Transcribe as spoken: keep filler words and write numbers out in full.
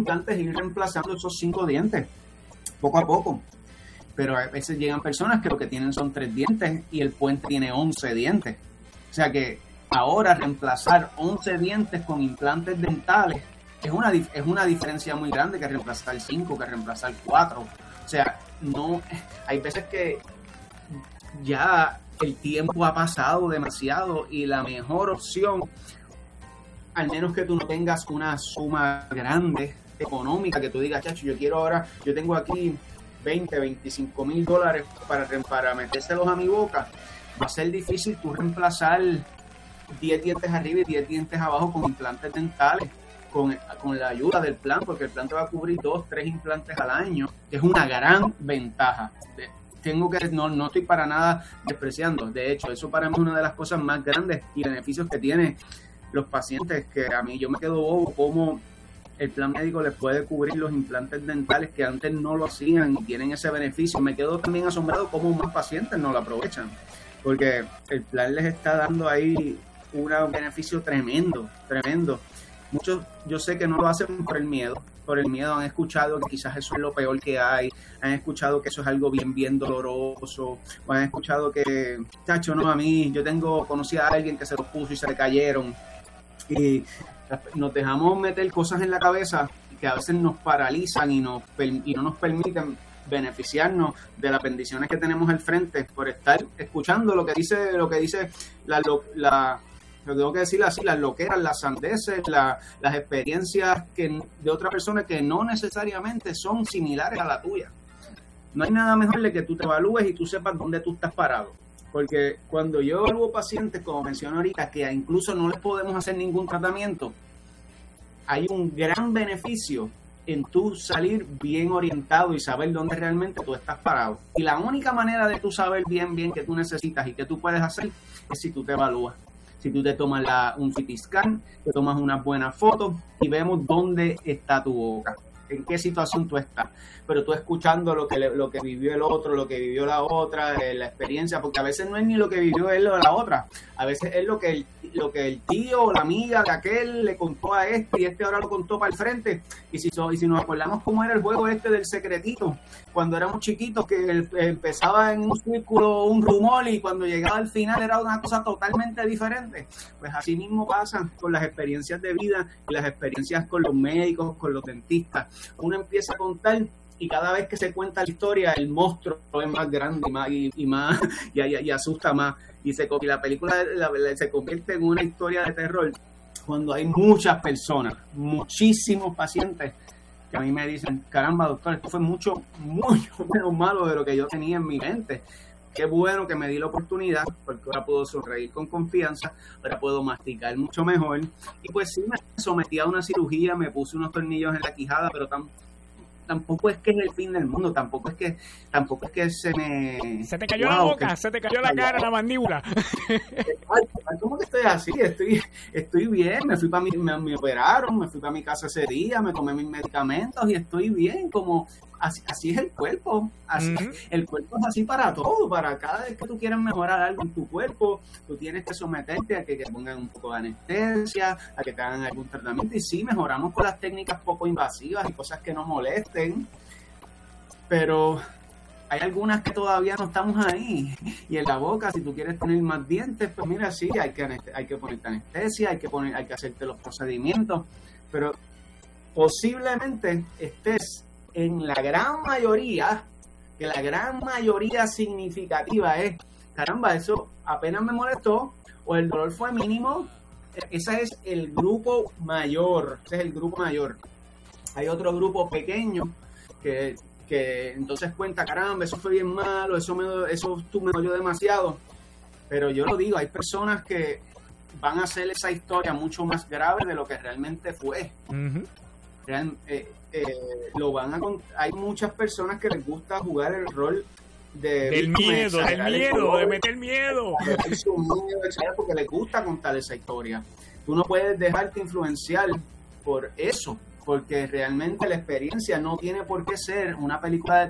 implantes e ir reemplazando esos cinco dientes, poco a poco. Pero a veces llegan personas que lo que tienen son tres dientes y el puente tiene once dientes. O sea que ahora reemplazar once dientes con implantes dentales es una, es una diferencia muy grande que reemplazar cinco, que reemplazar cuatro. O sea, no, hay veces que ya el tiempo ha pasado demasiado y la mejor opción, al menos que tú no tengas una suma grande económica, que tú digas, chacho, yo quiero ahora, yo tengo aquí veinte, veinticinco mil dólares para, para metérselos a mi boca, va a ser difícil tú reemplazar diez dientes arriba y diez dientes abajo con implantes dentales, con, con la ayuda del plan, porque el plan te va a cubrir dos, tres implantes al año, que es una gran ventaja. Tengo que, no, no estoy para nada despreciando, de hecho, eso para mí es una de las cosas más grandes y beneficios que tienen los pacientes, que a mí yo me quedo bobo cómo el plan médico les puede cubrir los implantes dentales que antes no lo hacían y tienen ese beneficio. Me quedo también asombrado cómo más pacientes no lo aprovechan, porque el plan les está dando ahí un beneficio tremendo, tremendo. Muchos, yo sé que no lo hacen por el miedo, por el miedo han escuchado que quizás eso es lo peor que hay, han escuchado que eso es algo bien, bien doloroso, o han escuchado que, chacho, no, a mí, yo tengo, conocí a alguien que se los puso y se le cayeron, y nos dejamos meter cosas en la cabeza que a veces nos paralizan y, nos, y no nos permiten beneficiarnos de las bendiciones que tenemos al frente por estar escuchando lo que dice, lo que dice la, la lo tengo que decir así, las loqueras, las sandeces, la, las experiencias que, de otra persona que no necesariamente son similares a la tuya. No hay nada mejor de que tú te evalúes y tú sepas dónde tú estás parado. Porque cuando yo evalúo pacientes, como mencioné ahorita, que incluso no les podemos hacer ningún tratamiento, hay un gran beneficio en tú salir bien orientado y saber dónde realmente tú estás parado. Y la única manera de tú saber bien, bien qué tú necesitas y qué tú puedes hacer es si tú te evalúas. Si tú te tomas la, un C T scan, te tomas unas buenas fotos y vemos dónde está tu boca, en qué situación tú estás. Pero tú escuchando lo que le, lo que vivió el otro, lo que vivió la otra, eh, la experiencia, porque a veces no es ni lo que vivió él o la otra, a veces es lo que el, lo que el tío o la amiga de aquel le contó a este y este ahora lo contó para el frente. Y si, so, y si nos acordamos cómo era el juego este del secretito, cuando éramos chiquitos, que el, empezaba en un círculo, un rumor, y cuando llegaba al final era una cosa totalmente diferente. Pues así mismo pasa con las experiencias de vida y las experiencias con los médicos, con los dentistas. Uno empieza a contar y cada vez que se cuenta la historia el monstruo es más grande y más y, y más y, y, y asusta más y, se, y la película la, la, se convierte en una historia de terror cuando hay muchas personas, muchísimos pacientes que a mí me dicen, caramba doctor, esto fue mucho, mucho menos malo de lo que yo tenía en mi mente. Qué bueno que me di la oportunidad, porque ahora puedo sonreír con confianza, ahora puedo masticar mucho mejor. Y pues sí, me sometí a una cirugía, me puse unos tornillos en la quijada, pero tan, tampoco es que es el fin del mundo, tampoco es que tampoco es que se me... Se te cayó wow, la boca, que... se te cayó la cara, la mandíbula. Ay, ¿cómo que estoy así? Estoy estoy bien, me fui para mi, me, me operaron, me fui para mi casa ese día, me tomé mis medicamentos y estoy bien, como... Así, así es el cuerpo, así, uh-huh. El cuerpo es así para todo, para cada vez que tú quieras mejorar algo en tu cuerpo, tú tienes que someterte a que te pongan un poco de anestesia, a que te hagan algún tratamiento, y sí, mejoramos con las técnicas poco invasivas y cosas que no molesten, pero hay algunas que todavía no estamos ahí, y en la boca, si tú quieres tener más dientes, pues mira, sí, hay que, anest- hay que ponerte anestesia, hay que, poner, hay que hacerte los procedimientos, pero posiblemente estés en la gran mayoría, que la gran mayoría significativa es, caramba, eso apenas me molestó, o el dolor fue mínimo. Ese es el grupo mayor, ese es el grupo mayor. Hay otro grupo pequeño que, que entonces cuenta, caramba, eso fue bien malo, eso me, eso tú me dolió demasiado. Pero yo lo digo, hay personas que van a hacer esa historia mucho más grave de lo que realmente fue. Uh-huh. Real, eh, eh, lo van a hay muchas personas que les gusta jugar el rol de del miedo, del miedo, de meter miedo, de su miedo, porque les gusta contar esa historia. Tú no puedes dejarte influenciar por eso, porque realmente la experiencia no tiene por qué ser una película de